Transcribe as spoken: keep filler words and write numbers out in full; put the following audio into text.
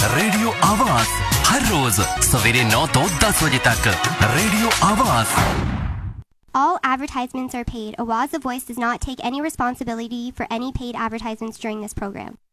Radio आवाज हर रोज सवेरे नौ तो दस बजे तक रेडियो आवाज। All advertisements are paid. Awaz the Voice does not take any responsibility for any paid advertisements during this program.